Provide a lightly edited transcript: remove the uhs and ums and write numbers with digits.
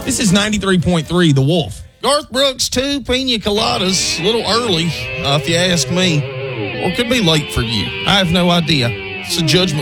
This is 93.3 The Wolf. Garth Brooks, 2 pina coladas. A little early, if you ask me. Or could be late for you. I have no idea. It's a judgment